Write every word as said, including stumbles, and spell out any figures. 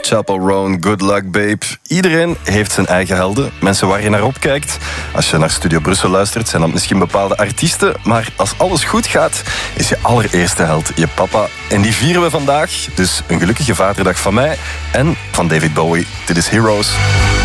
Chappell Roan, Good Luck Babe. Iedereen heeft zijn eigen helden. Mensen waar je naar opkijkt. Als je naar Studio Brussel luistert, zijn dat misschien bepaalde artiesten. Maar als alles goed gaat, is je allereerste held je papa. En die vieren we vandaag. Dus een gelukkige vaderdag van mij en van David Bowie. Dit is Heroes.